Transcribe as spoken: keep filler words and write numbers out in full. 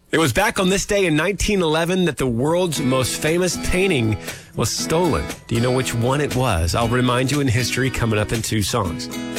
It was back on this day in nineteen eleven that the world's most famous painting was stolen. Do you know which one it was? I'll remind you in history coming up in two songs.